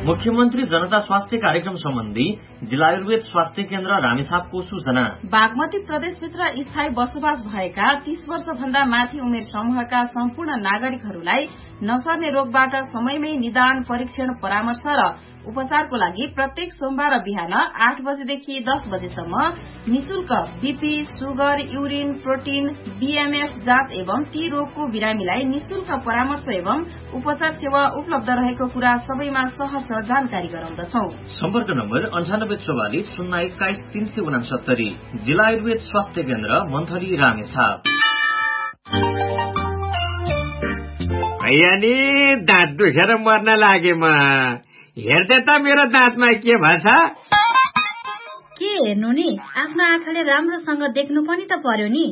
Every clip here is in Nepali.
मुख्यमन्त्री जनता स्वास्थ्य कार्यक्रम सम्बन्धी जिल्ला आयुर्वेद स्वास्थ्य केन्द्र रामेछापको सूचना। बागमती प्रदेशभित्र स्थायी बसोबास भएका 30 वर्ष भन्दा माथि उमेर समूहका सम्पूर्ण नागरिकहरूलाई नसर्ने रोगबाट समयमै निदान, परीक्षण, परामर्श र उपचारको लागि प्रत्येक सोमबार बिहान 8 बजेदेखि 10 बजेसम्म निशुल्क BP, sugar, urine, protein, BMF जाँच एवं ती रोगको बिरामीलाई निशुल्क परामर्श एवं उपचार सेवा उपलब्ध रहेको कुरा सबैमा सहर्ष जानकारी गराउँदछौ। सम्पर्क नम्बर 9844 021 369। जिल्ला आयुर्वेद स्वास्थ्य केन्द्र मन्थली रामेछाप। नि दाँत दुखेर मर्न लागे म। हेर्दै त मेरो दाँतमा के भन्छ? के हेर्नु नि, आफ्नो आँखाले राम्रोसँग देख्नु पनि त पर्यो नि।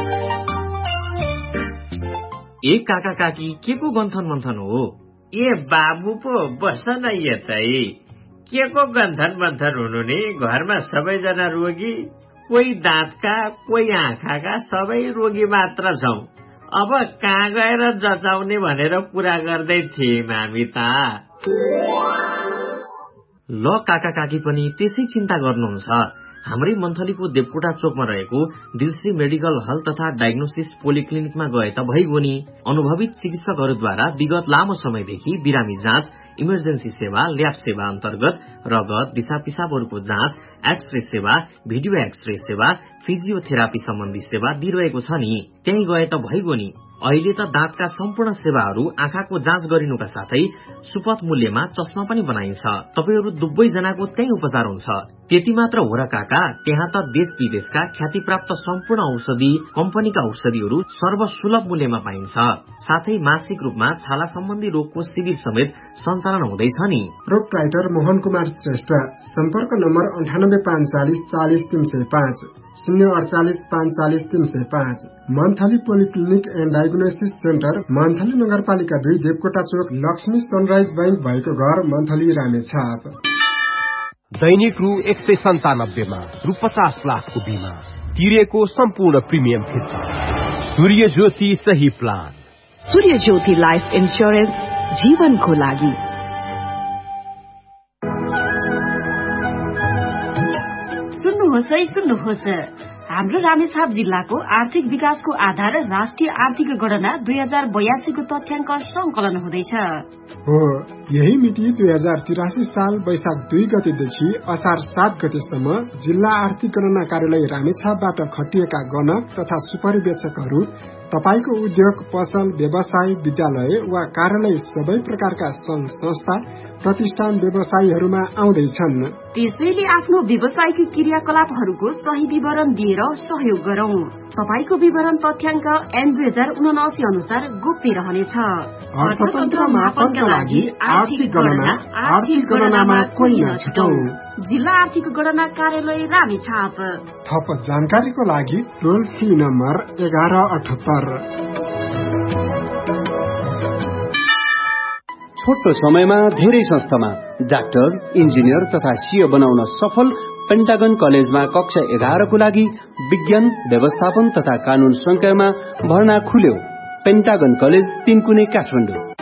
ए काका काकी, के को गन्थन मन्थन हो? ए बाबु पो बस न यतै। के को गन्थन मन्थन हुनु नि? घरमा सबैजना रोगी, कोही दाँतका, कोही आँखाका, सबै रोगी मात्र छौं। अब कहाँ गएर जचाउने भनेर कुरा गर्दै थियौं हामी त। ल काका काकी पनि त्यसै चिन्ता गर्नुहुन्छ। हाम्रै मन्थलीको देवकोटा चोकमा रहेको दिलश्री मेडिकल हल तथा डायग्नोसिस पोलिक्लिनिकमा गए त भइगयो नि। अनुभवित चिकित्सकहरूद्वारा विगत लामो समयदेखि बिरामी जाँच, इमर्जेन्सी सेवा, ल्याब सेवा अन्तर्गत रगत, दिशा पिसाबहरूको जाँच, एक्सरे सेवा, भिडियो एक्सरे सेवा, फिजियोथेरापी सम्बन्धी सेवा दिइरहेको छ नि। त्यही गए त भइगयो नि। अहिले त दाँतका सम्पूर्ण सेवाहरू, आँखाको जाँच गरिनुका साथै सुपथ मूल्यमा चस्मा पनि बनाइन्छ। तपाईहरू दुवै जनाको त्यही उपचार हुन्छ। त्यति मात्र हो र काका, त्यहाँ त देश विदेशका ख्यातिप्राप्त सम्पूर्ण औषधि कम्पनीका औषधिहरू सर्वसुलभ मूल्यमा पाइन्छ। साथै मासिक रूपमा छाला सम्बन्धी रोगको शिविर समेत सञ्चालन हुँदैछ नि। प्रोप्राइटर मोहन कुमार श्रेष्ठ। सम्पर्क number 9845 40 305 048 540 305। Monthly polyclinic and diagnosis centre, monthly नगरपालिका 2, देवकोटा चोक, लक्ष्मी सनराइज बैंक भएको घर, मन्थली रामेछाप। दैनिक रु 197 मा रु 50 लाखको बीमा तिरेको सम्पूर्ण प्रिमियम फिर्ता। सूर्य ज्योति सही प्लान। सूर्य ज्योति लाइफ इन्स्योरेन्स, जीवनको लागि। सुन्नुहोस्, हाम्रो रामेछाप जिल्लाको आर्थिक विकासको आधार राष्ट्रिय आर्थिक गणना 2082 को तथ्याङ्क संकलन हुँदैछ। हो, यही मिति 2083 साल वैशाख 2 गतेदेखि असार 7 गतेसम्म जिल्ला आर्थिक गणना कार्यालय रामेछापबाट खटिएका गणक तथा सुपरिवेक्षकहरू तपाईको उद्योग, पसल, व्यवसाय, विद्यालय वा कार्यालय सबै प्रकारका संघ संस्था, प्रतिष्ठान, व्यवसायीहरूमा आउँदैछन्। त्यसैले आफ्नो व्यवसायिक क्रियाकलापहरूको सही विवरण दिएर सहयोग गरौं। तपाईको विवरण तथ्याङ्क ऐन 2079 अनुसार गोप्य रहनेछ। अर्थतन्त्र मापनका लागि आर्थिक गणना, आर्थिक गणनामा कोही नछुटौ। जिल्ला आर्थिक गणना कार्यालय रामेछाप। थप जानकारीको लागि टोल फ्री नम्बर 1178। छोटो समयमा धेरै संस्थामा डाक्टर, इन्जिनियर तथा सीए बनाउन सफल पेन्टागन कलेजमा कक्षा 11 को लागि विज्ञान, व्यवस्थापन तथा कानून संकायमा भर्ना खुल्यो। पेन्टागन कलेज, 3 कुने, काठमाडौँ।